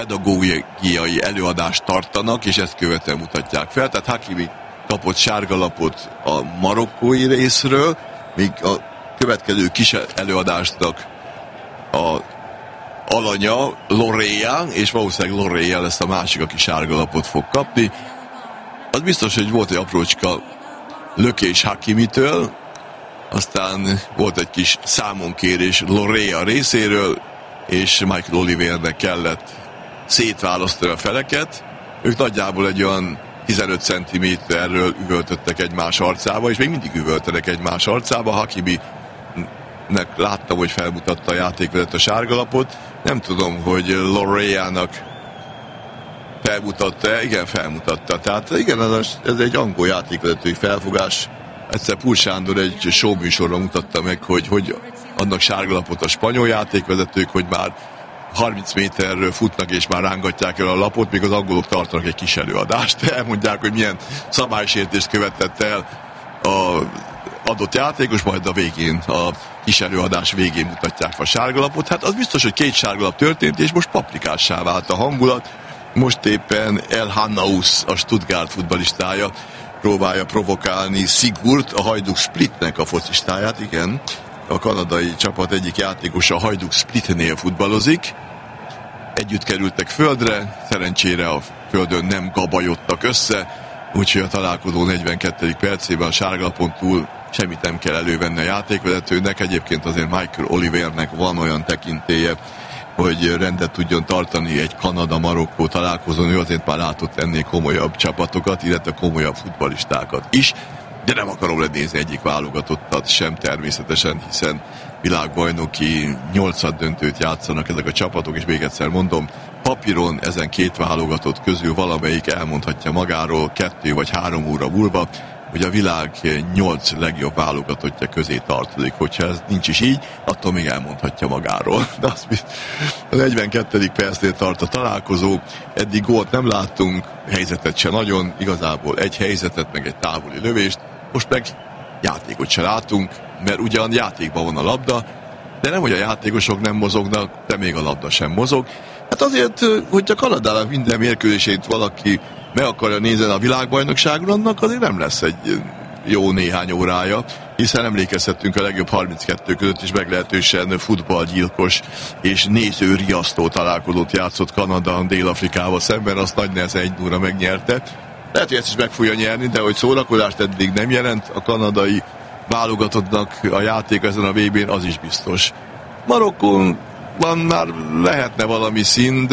pedagógiai előadást tartanak, és ezt követően mutatják fel. Tehát Hakimi kapott sárgalapot a marokkói részről, míg a következő kis előadásnak a alanya Lorea, és valószínűleg Lorea lesz a másik, aki sárgalapot fog kapni. Az biztos, hogy volt egy aprócska lökés Hakimitől, aztán volt egy kis számonkérés Lorea részéről, és Michael Olivernek kellett szétválasztani a feleket. Ők nagyjából egy olyan 15 cm-ről üvöltöttek egymás arcába, és még mindig üvöltenek egymás arcába. Hakiminek láttam, hogy felmutatta a játékvezető a sárgalapot. Nem tudom, hogy Loreának felmutatta. Igen, felmutatta. Tehát igen, ez egy angol játékvezetői felfogás. Egyszer Púl Sándor egy showműsorban mutatta meg, hogy adnak sárgalapot a spanyol játékvezetők, hogy már 30 méterről futnak és már rángatják el a lapot, míg az angolok tartanak egy kis előadást. Elmondják, hogy milyen szabálysértést követett el az adott játékos, majd a végén, a kis előadás végén mutatják fel a sárgalapot. Hát az biztos, hogy 2 sárgalap történt, és most paprikássá vált a hangulat. Most éppen El Hannaus, a Stuttgart futballistája, próbálja provokálni Sigurt, a Hajduk Splitnek a focistáját, igen. A kanadai csapat egyik játékosa a Hajduk Splitnél futballozik. Együtt kerültek földre, szerencsére a földön nem gabajodtak össze, úgyhogy a találkozó 42. percében a sárgalapon túl semmit nem kell elővenni a játékvezetőnek. Egyébként azért Michael Olivernek van olyan tekintélye, hogy rendet tudjon tartani egy Kanada-Marokkó találkozón. Ő azért már látott ennél komolyabb csapatokat, illetve komolyabb futballistákat is, de nem akarom lenézni egyik válogatottat sem természetesen, hiszen világbajnoki 8. döntőt játszanak ezek a csapatok, és még egyszer mondom, papíron ezen 2 válogatott közül valamelyik elmondhatja magáról 2 vagy 3 óra múlva, hogy a világ 8 legjobb válogatottja közé tartozik. Hogyha ez nincs is így, attól még elmondhatja magáról. De a 42. percnél tart a találkozó, eddig gólt nem láttunk, helyzetet se nagyon, igazából egy helyzetet, meg egy távoli lövést, most meg játékot se látunk, mert ugyan játékban van a labda, de nem, hogy a játékosok nem mozognak, de még a labda sem mozog. Hát azért, hogyha Kanadának minden mérkőzését valaki meg akarja nézni a világbajnokságon, annak azért nem lesz egy jó néhány órája, hiszen emlékezhetünk a legjobb 32 között is meglehetősen futballgyilkos és nézőriasztó találkozót játszott Kanada Dél-Afrikával szemben, azt nagy nehezen 1-0-ra megnyerte. Lehet, hogy ezt is meg fogja nyerni, de hogy szórakozást eddig nem jelent a kanadai válogatottnak a játék ezen a VB-n, az is biztos. Marokkóban már lehetne valami szín,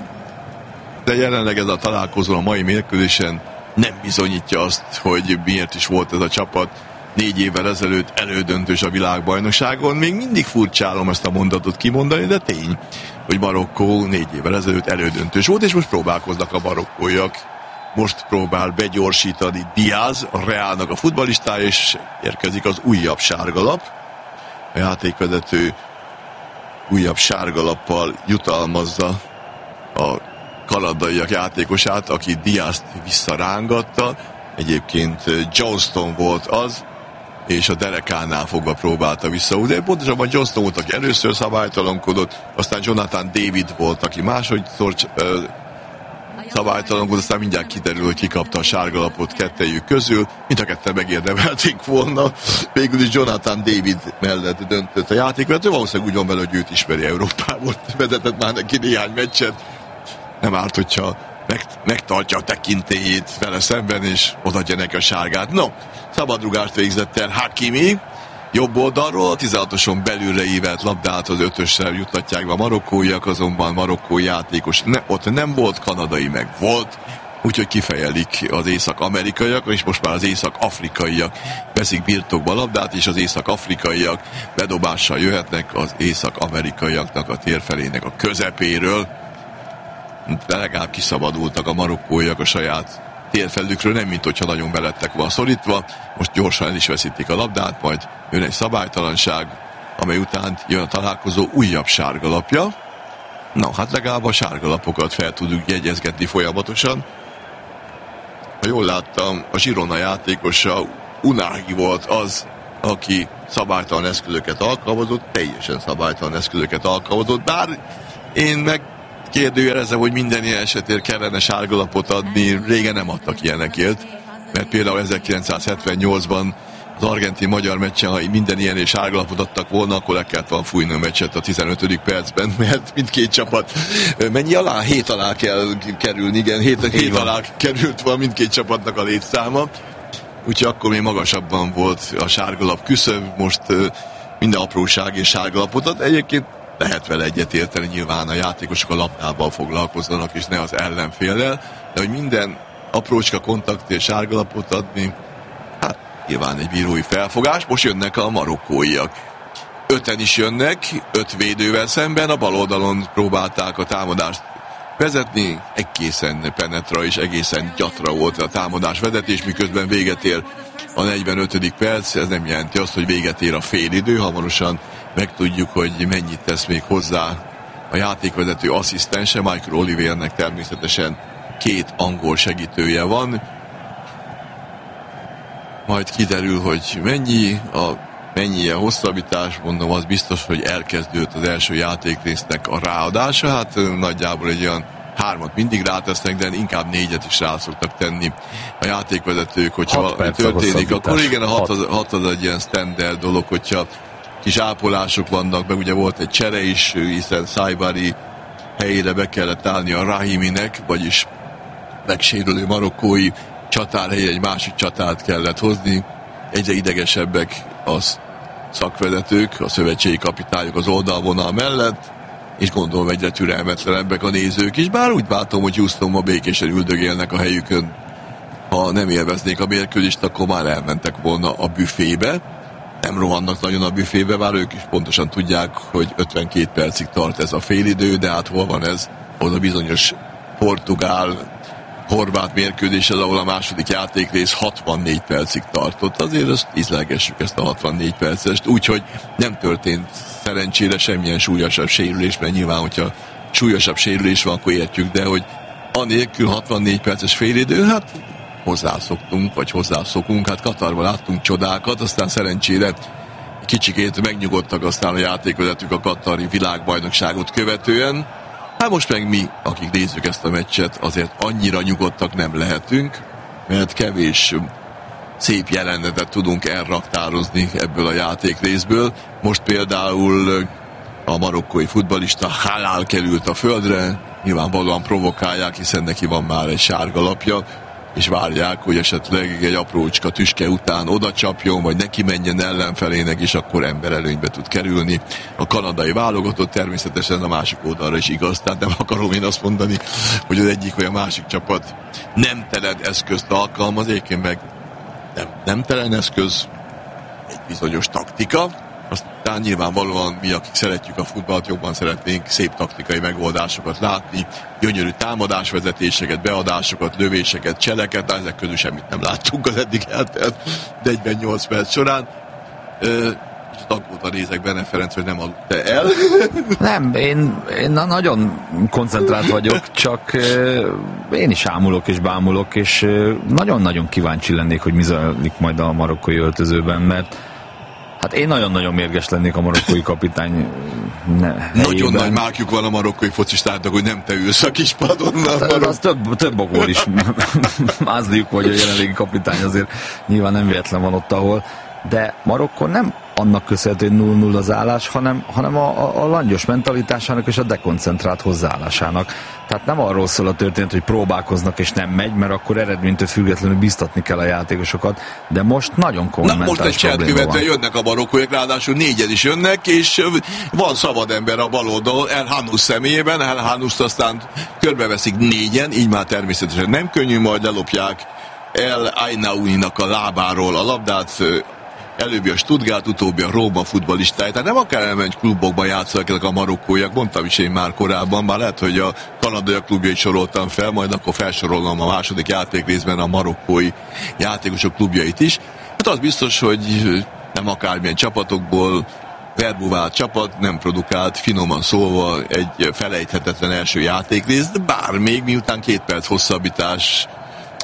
de jelenleg ez a találkozó a mai mérkőzésen nem bizonyítja azt, hogy miért is volt ez a csapat 4 évvel ezelőtt elődöntős a világbajnokságon. Még mindig furcsálom ezt a mondatot kimondani, de tény, hogy Marokkó 4 évvel ezelőtt elődöntős volt, és most próbálkoznak a marokkóiak. Most próbál begyorsítani Diaz, a Realnak a futballistája, és érkezik az újabb sárgalap. A játékvezető újabb sárgalappal jutalmazza a kanadaiak játékosát, aki Diazt visszarángatta. Egyébként Johnston volt az, és a derekánál fogva próbálta visszaúzni. Pontosabban Johnston volt, aki először szabálytalankodott, aztán Jonathan David volt, aki másodszor szabálytalankodott, aztán mindjárt kiderül, hogy kikapta a sárgalapot kettejük közül. Mind a ketten megérdemelték volna. Végül is Jonathan David mellett döntött a játékvezető. Valószínűleg úgy van vele, hogy őt ismeri Európából. Vezetett már neki néhány meccset. Nem árt, hogyha megtartja a tekintélyét vele szemben, és odaadja neki a sárgát. No, szabadrugást végzett el Hakimi. Jobb oldalról a 16-oson belülre ívelt labdát az 5-össel juttatják be a marokkóiak, azonban marokkói játékos ott nem volt, kanadai meg volt, úgyhogy kifejelik az észak-amerikaiak, és most már az észak-afrikaiak veszik birtokba a labdát, és az észak-afrikaiak bedobással jöhetnek az észak-amerikaiaknak a térfelének a közepéről. De legalább kiszabadultak a marokkóiak a saját térfelükről, nem mint hogyha nagyon belettek volna szorítva. Most gyorsan el is veszítik a labdát, majd jön egy szabálytalanság, amely után jön a találkozó újabb sárgalapja. Na, hát legalább a sárgalapokat fel tudjuk jegyezgetni folyamatosan. Ha jól láttam, a Girona játékosa Unai volt az, aki szabálytalan eszközöket alkalmazott, teljesen szabálytalan eszközöket alkalmazott, bár én meg kérdőjelezem, hogy minden ilyen esetért kellene sárgalapot adni, régen nem adtak ilyenekért, mert például 1978-ban az argentin-magyar meccsen, ha minden ilyen sárgalapot adtak volna, akkor le kellett volna fújni a meccset a 15. percben, mert mindkét csapat mennyi alá? 7 alá kell kerülni, igen, 7 alá került volna mindkét csapatnak a létszáma, úgyhogy akkor még magasabban volt a sárgalap küszöb, most minden apróság és sárgalapot ad. Egyébként lehet vele egyetérteni, nyilván a játékosok a labdával foglalkozzanak, és ne az ellenféllel, de hogy minden aprócska kontakt és sárgalapot adni, hát nyilván egy bírói felfogás. Most jönnek a marokkóiak. 5-en is jönnek, 5 védővel szemben, a bal oldalon próbálták a támadást vezetni, egészen penetra és egészen gyatra volt a támadás vezetés, miközben véget ér a 45. perc. Ez nem jelenti azt, hogy véget ér a félidő, hamarosan megtudjuk, hogy mennyit tesz még hozzá a játékvezető asszisztense. Michael Olivernek természetesen 2 angol segítője van. Majd kiderül, hogy mennyi a hosszabbítás, mondom, az biztos, hogy elkezdődött az első játékrésznek a ráadása. Hát nagyjából egy olyan 3-at mindig rátesznek, de inkább 4-et is rá szoktak tenni a játékvezetők, hogyha valami történik. Akkor igen, a 6 az egy ilyen standard dolog, hogyha kis ápolások vannak, meg ugye volt egy csere is, hiszen Saibari helyére be kellett állni a Rahiminek, vagyis megsérülő marokkói csatár helyére egy másik csatárt kellett hozni. Egyre idegesebbek az szakvezetők, a szövetségi kapitányok az oldalvonal mellett, és gondolom egyre türelmetlenebbek a nézők is, bár úgy látom, hogy Houstonban békésen üldögélnek a helyükön. Ha nem élveznék a mérkőzést, akkor már elmentek volna a büfébe. Nem rohannak nagyon a büfébe, bár ők is pontosan tudják, hogy 52 percig tart ez a félidő, de hát hol van ez? Az a bizonyos portugál-horvát mérkőzés, ahol a második játékrész 64 percig tartott. Azért ezt ízlelgessük, ezt a 64 percest, úgyhogy nem történt szerencsére semmilyen súlyosabb sérülés, mert nyilván, hogyha súlyosabb sérülés van, akkor értjük, de hogy anélkül 64 perces félidő, hát hozzászokunk, hát Katarban láttunk csodákat, aztán szerencsére kicsikét megnyugodtak aztán a játékvezetők a katari világbajnokságot követően. Hát most meg mi, akik nézzük ezt a meccset, azért annyira nyugodtak nem lehetünk, mert kevés szép jelenetet tudunk elraktározni ebből a játékrészből. Most például a marokkói futballista Halal került a földre, nyilvánvalóan provokálják, hiszen neki van már egy sárga lapja, és várják, hogy esetleg egy aprócska tüske után oda csapjon, vagy neki menjen ellenfelének, és akkor emberelőnybe tud kerülni. A kanadai válogatott természetesen a másik oldalra is igaz, tehát nem akarom én azt mondani, hogy az egyik vagy a másik csapat nemtelen eszközt alkalmaz, egyébként meg nemtelen eszköz, egy bizonyos taktika. Aztán nyilvánvalóan mi, akik szeretjük a futballt, jobban szeretnénk szép taktikai megoldásokat látni, gyönyörű támadásvezetéseket, beadásokat, lövéseket, cseleket, ezek közül semmit nem láttunk az eddig eltelt 48 perc során. Aggódva nézek Bene Ferenc, hogy nem aludta el. Nem, én nagyon koncentrált vagyok, csak én is ámulok és bámulok, és nagyon-nagyon kíváncsi lennék, hogy mi zajlik majd a marokkói öltözőben, mert hát én nagyon-nagyon mérges lennék a marokkói kapitány helyében. Nagyon nagy márkjuk van a marokkói focistáknak, hogy nem te ülsz a kispadon. Hát, az több okból is mázliuk, hogy a jelenlegi kapitány azért nyilván nem véletlen van ott, ahol. De Marokkó nem annak köszönhető, hogy 0-0 az állás, hanem a langyos mentalitásának és a dekoncentrált hozzáállásának. Tehát nem arról szól a történet, hogy próbálkoznak és nem megy, mert akkor eredménytől függetlenül biztatni kell a játékosokat, de most nagyon komoly mentális probléma van. Most egy cselkövetően jönnek a marokkóiak, ráadásul 4-en is jönnek, és van szabad ember a bal oldalon, El Hanous személyében, El Hanoust aztán körbeveszik 4-en, így már természetesen nem könnyű, majd lelopják El Ainaoui-nak a lábáról a labdát, előbbi a Stuttgart, utóbbi a Róma futballistája. Tehát nem akár elmenni klubokban játszanak ezek a marokkóiak, mondtam is én már korábban, bár lehet, hogy a kanadai klubjait soroltam fel, majd akkor felsorolom a második játékrészben a marokkói játékosok klubjait is. Hát az biztos, hogy nem akármilyen csapatokból verbuvált csapat, nem produkált, finoman szólva egy felejthetetlen első játékrész, de bár még miután 2 perc hosszabbítás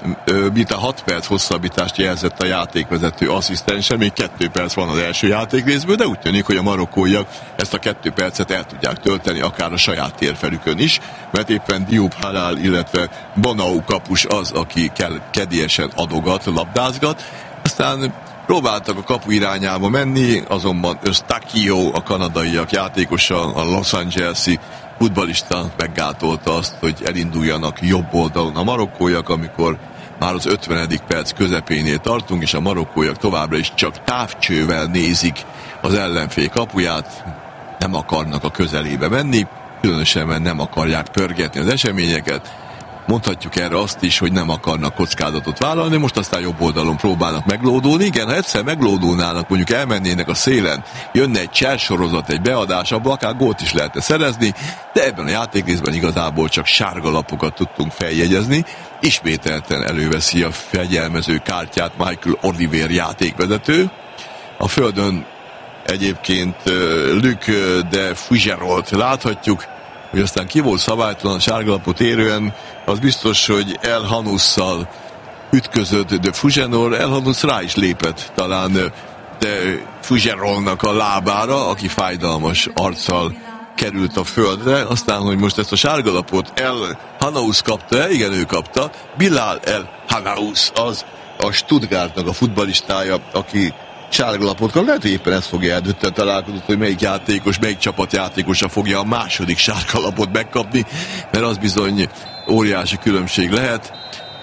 mint a 6 perc hosszabbítást jelzett a játékvezető asszisztense, még 2 perc van az első játékrészből, de úgy tűnik, hogy a marokkóiak ezt a 2 percet el tudják tölteni, akár a saját térfelükön is, mert éppen Diop Halal, illetve Bonau kapus az, aki kedélyesen adogat, labdázgat. Aztán próbáltak a kapu irányába menni, azonban Eustáquio, a kanadaiak játékosa, a Los Angeles-i futballista meggátolta azt, hogy elinduljanak jobb oldalon a marokkóiak, amikor már az 50. perc közepénél tartunk, és a marokkóiak továbbra is csak távcsővel nézik az ellenfél kapuját, nem akarnak a közelébe menni, különösen mert nem akarják pörgetni az eseményeket. Mondhatjuk erre azt is, hogy nem akarnak kockázatot vállalni, most aztán jobb oldalon próbálnak meglódulni. Igen, ha egyszer meglódulnának, mondjuk elmennének a szélen, jönne egy csersorozat, egy beadás, abban akár gólt is lehetne szerezni, de ebben a játékrészben igazából csak sárga lapokat tudtunk feljegyezni. Ismételten előveszi a fegyelmező kártyát Michael Oliver játékvezető. A földön egyébként Luc de Fougerolt láthatjuk, hogy aztán ki volt szabálytalan sárgalapot érően, az biztos, hogy El Hanusszal ütközött de Fougenor, El Hanusz rá is lépett talán de Fougerolnak a lábára, aki fájdalmas arccal került a földre, aztán, hogy most ezt a sárgalapot El Hanaus kapta, igen, ő kapta, Bilal El Hanaus, az a Stuttgartnak a futballistája, aki sárgalapot kap, lehet, hogy éppen ezt fogja eldönteni, találkozott, hogy melyik játékos, melyik csapatjátékosa fogja a második sárgalapot megkapni, mert az bizony óriási különbség lehet.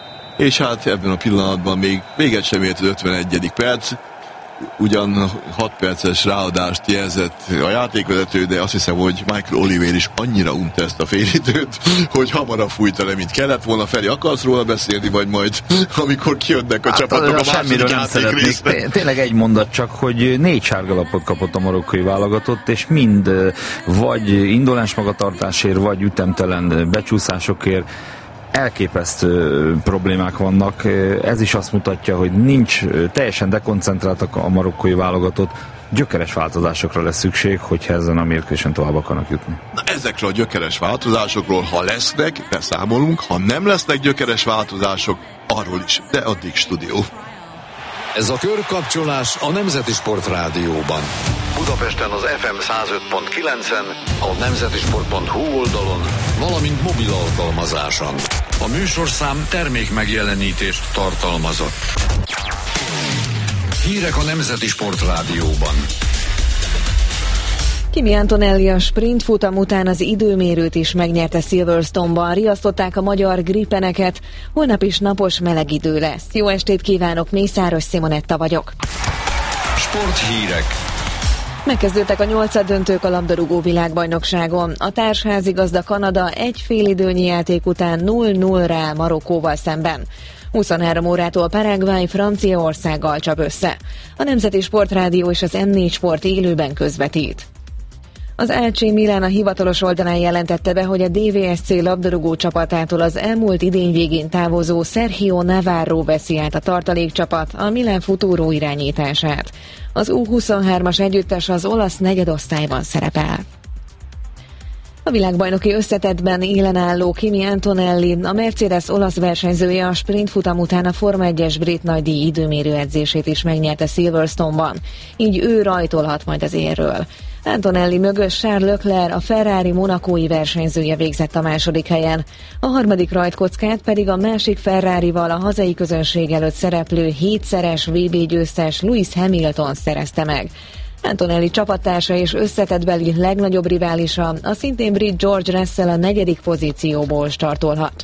És hát ebben a pillanatban még véget sem ért az 51. perc, ugyan 6 perces ráadást jelzett a játékvezető, de azt hiszem, hogy Michael Oliver is annyira unta ezt a félidőt, hogy hamarabb fújta le, mint kellett volna. Feri, akarsz róla beszélni, vagy majd amikor kijönnek a csapatok a második játékrészre? Tényleg egy mondat csak, hogy 4 sárgalapot kapott a marokkói válogatott, és mind vagy indolens magatartásért, vagy ütemtelen becsúszásokért elképesztő problémák vannak. Ez is azt mutatja, hogy nincs teljesen dekoncentráltak a marokkói válogatott. Gyökeres változásokra lesz szükség, hogyha ezen a mérkőzésen tovább akarnak jutni. Na, ezekről a gyökeres változásokról, ha lesznek, beszámolunk, ha nem lesznek gyökeres változások, arról is, de addig stúdió. Ez a körkapcsolás a Nemzeti Sport Rádióban. Budapesten az FM 105.9-en, a nemzetisport.hu oldalon, valamint mobil alkalmazáson. A műsorszám termék megjelenítést tartalmazott. Hírek a Nemzeti Sport Rádióban. Kimi Antonelli a sprint futam után az időmérőt is megnyerte Silverstone-ban, riasztották a magyar gripeneket, holnap is napos meleg idő lesz. Jó estét kívánok, Mészáros Simonetta vagyok. Sporthírek. Megkezdődtek a 8. döntők a labdarúgó világbajnokságon. A társházigazda Kanada egy félidőnyi játék után 0-0-ra Marokkóval szemben. 23 órától Paraguay Franciaországgal csap össze. A Nemzeti Sportrádió és az M4 Sport élőben közvetít. Az AC Milan a hivatalos oldalán jelentette be, hogy a DVSC labdarúgó csapatától az elmúlt idény végén távozó Sergio Navarro veszi át a tartalékcsapat, a Milan Futuro irányítását. Az U23-as együttes az olasz negyedosztályban szerepel. A világbajnoki összetettben élen álló Kimi Antonelli, a Mercedes olasz versenyzője a sprint futam után a Forma 1-es brit nagydíj időmérő edzését is megnyerte Silverstone-ban. Így ő rajtolhat majd az érről. Antonelli mögött Charles Leclerc, a Ferrari monakói versenyzője végzett a második helyen. A harmadik rajtkockát pedig a másik Ferrarival a hazai közönség előtt szereplő 7-szeres VB győztes Lewis Hamilton szerezte meg. Antonelli csapattársa és összetettbeli legnagyobb riválisa, a szintén brit George Russell a 4. pozícióból startolhat.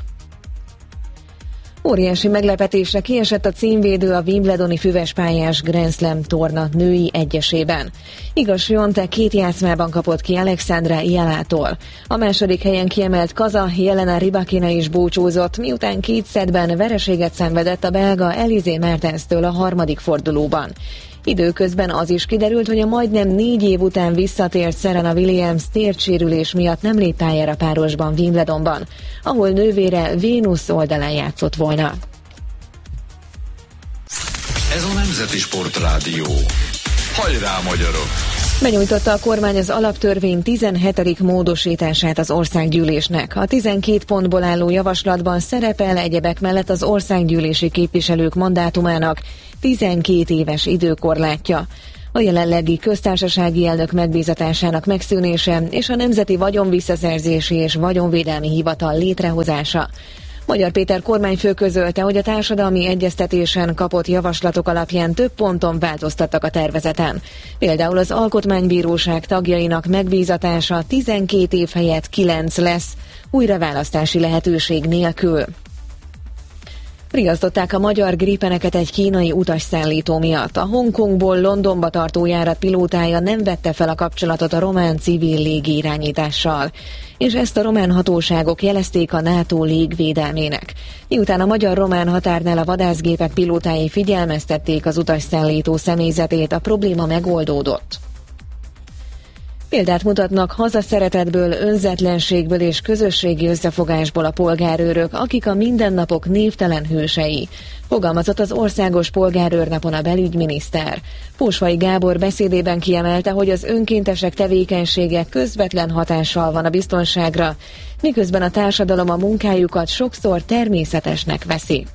Óriási meglepetésre kiesett a címvédő a wimbledoni füvespályás Grand Slam torna női egyesében. Iga Swiatek 2 játszmában kapott ki Alexandra Ialától. A második helyen kiemelt kaza Jelena Rybakina is búcsúzott, miután 2 szettben vereséget szenvedett a belga Elise Mertenstől a harmadik fordulóban. Időközben az is kiderült, hogy a majdnem 4 év után visszatért Serena Williams térdsérülés miatt nem lép pályára párosban Wimbledonban, ahol nővére Vénusz oldalán játszott volna. Ez a Nemzeti Sport Rádió. Hajrá, magyarok! Benyújtotta a kormány az alaptörvény 17. módosítását az országgyűlésnek. A 12 pontból álló javaslatban szerepel egyebek mellett az országgyűlési képviselők mandátumának 12 éves időkorlátja, a jelenlegi köztársasági elnök megbízatásának megszűnése és a Nemzeti Vagyonvisszaszerzési és Vagyonvédelmi Hivatal létrehozása. Magyar Péter kormányfő közölte, hogy a társadalmi egyeztetésen kapott javaslatok alapján több ponton változtattak a tervezeten. Például az Alkotmánybíróság tagjainak megbízatása 12 év helyett 9 lesz, újraválasztási lehetőség nélkül. Riasztották a magyar Gripeneket egy kínai utasszállító miatt. A Hongkongból Londonba tartó járat pilótája nem vette fel a kapcsolatot a román civil légirányítással, és ezt a román hatóságok jelezték a NATO légvédelmének. Miután a magyar-román határnál a vadászgépek pilótái figyelmeztették az utasszállító személyzetét, a probléma megoldódott. Példát mutatnak hazaszeretetből, önzetlenségből és közösségi összefogásból a polgárőrök, akik a mindennapok névtelen hősei, fogalmazott az Országos Polgárőrnapon a belügyminiszter. Pósvai Gábor beszédében kiemelte, hogy az önkéntesek tevékenysége közvetlen hatással van a biztonságra, miközben a társadalom a munkájukat sokszor természetesnek veszi.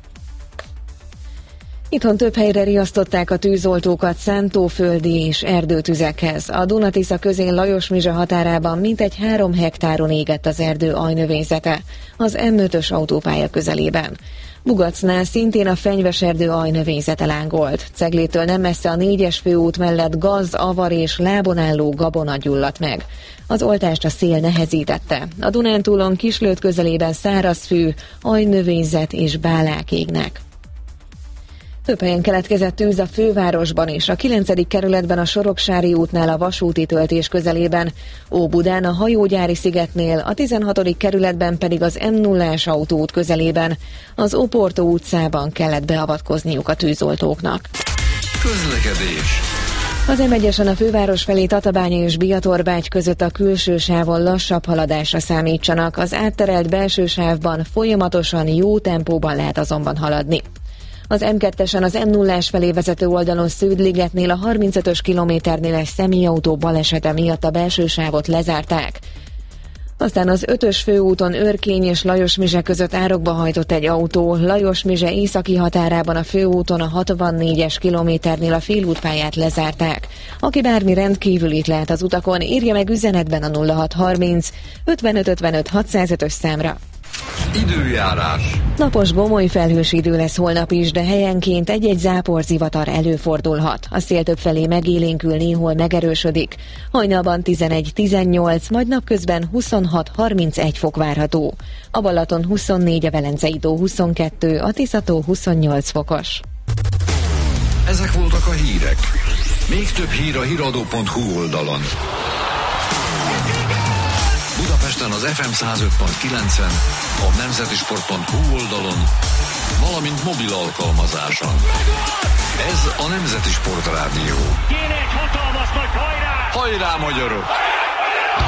Itthon több helyre riasztották a tűzoltókat szántóföldi és erdőtüzekhez. A Duna-Tisza közén Lajos-Mizsa határában mintegy 3 hektáron égett az erdő ajnövényzete, az M5-ös autópálya közelében. Bugacnál szintén a fenyveserdő ajnövényzete lángolt. Ceglétől nem messze a 4-es főút mellett gaz, avar és lábon álló gabona gyulladt meg. Az oltást a szél nehezítette. A Dunántúlon Kislőd közelében szárazfű, ajnövényzet és bálák égnek. Több helyen keletkezett tűz a fővárosban is, a 9. kerületben a Soroksári útnál a vasúti töltés közelében, Óbudán a Hajógyári szigetnél, a 16. kerületben pedig az M0-ás autóút közelében, az Oporto utcában kellett beavatkozniuk a tűzoltóknak. Közlekedés. Az M1-esen a főváros felé Tatabánya és Biatorbágy között a külső sávon lassabb haladásra számítsanak, az átterelt belső sávban folyamatosan jó tempóban lehet azonban haladni. Az M2-esen az M0-ás felé vezető oldalon Szűdligetnél a 35-ös kilométernél egy személyautó balesete miatt a belső sávot lezárták. Aztán az 5-ös főúton Örkény és Lajos-Mizse között árokba hajtott egy autó, Lajos-Mizse északi határában a főúton a 64-es kilométernél a félútpályát lezárták. Aki bármi rendkívülit lát az utakon, írja meg üzenetben a 0630 55 55 605-ös számra. Időjárás. Napos gomoly felhős idő lesz holnap is, de helyenként egy-egy záporzivatar előfordulhat. A szél többfelé megélénkül, néhol megerősödik. Hajnalban 11-18, majd napközben 26-31 fok várható. A Balaton 24, a Velencei tó 22, a Tisza-tó 28 fokos. Ezek voltak a hírek. Még több hír a hiradó.hu oldalon. Budapesten az FM 105.9-en, a nemzetisport.hu oldalon, valamint mobil alkalmazáson. Ez a Nemzeti Sport Rádió. Kéne egy hatalmas nagy hajrá! Hajrá, magyarok!